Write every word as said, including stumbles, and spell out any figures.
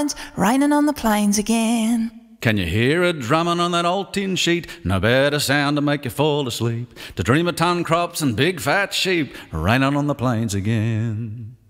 lines, raining on the plains again. Can you hear it drumming on that old tin sheet? No better sound to make you fall asleep. To dream of ton crops and big fat sheep, raining on the plains again.